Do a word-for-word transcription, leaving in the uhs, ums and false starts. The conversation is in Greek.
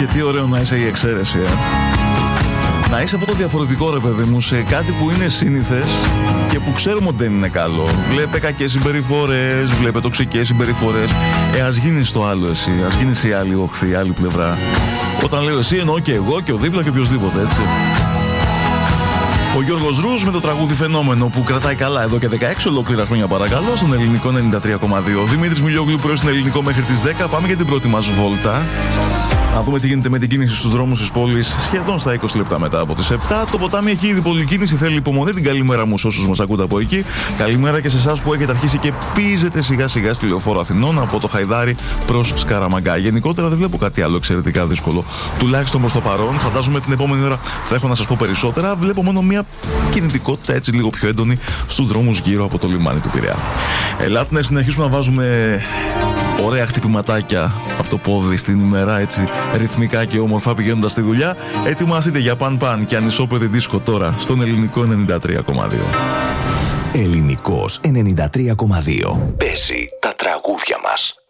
Και τι ωραίο να είσαι η εξαίρεση, ε. Να είσαι αυτό το διαφορετικό, ρε παιδί μου, σε κάτι που είναι σύνηθες και που ξέρουμε ότι δεν είναι καλό. Βλέπε κακές συμπεριφορές, βλέπε τοξικές συμπεριφορές. Ε, ας γίνεις το άλλο εσύ, ας γίνεις η άλλη όχθη, η άλλη πλευρά. Όταν λέω εσύ εννοώ και εγώ και ο δίπλα και οποιοσδήποτε, έτσι. Ο Γιώργος Ρούς με το τραγούδι Φαινόμενο που κρατάει καλά εδώ και δεκαέξι ολόκληρα χρόνια, παρακαλώ, στον ελληνικό ενενήντα τρία κόμμα δύο. Δημήτρης Μιλιόγλου πρωί στον ελληνικό μέχρι τις δέκα. Πάμε για την πρώτη μας βόλτα. Να δούμε τι γίνεται με την κίνηση στους δρόμους της πόλης σχεδόν στα είκοσι λεπτά μετά από τις επτά. Το ποτάμι έχει ήδη πολλή κίνηση, θέλει υπομονή. Την καλημέρα μου σε όσους μας ακούτε από εκεί. Καλημέρα και σε εσάς που έχετε αρχίσει και πίζετε σιγά σιγά στη Λεωφόρο Αθηνών από το Χαϊδάρι προς Σκαραμαγκά. Γενικότερα δεν βλέπω κάτι άλλο εξαιρετικά δύσκολο. Τουλάχιστον προς το παρόν. Φαντάζομαι την επόμενη ώρα θα έχω να σας πω περισσότερα. Βλέπω μόνο μια κινητικότητα έτσι λίγο πιο έντονη στους δρόμους γύρω από το λιμάνι του Πειραιά. Ελάτε να συνεχίσουμε να βάζουμε ωραία χτυπηματάκια από το πόδι στην ημέρα, έτσι ρυθμικά και όμορφα πηγαίνοντας στη δουλειά. Ετοιμαστείτε για παν παν και ανισόπεδη δίσκο τώρα στον ελληνικό ενενήντα τρία κόμμα δύο. Ελληνικός ενενήντα τρία κόμμα δύο. Παίζει τα τραγούδια μας.